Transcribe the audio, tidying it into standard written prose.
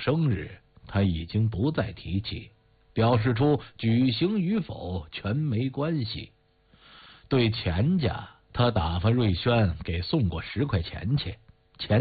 生日，他已经不再提起，表示出举行与否全没关系。对钱家，他打发瑞轩给送过10块钱去，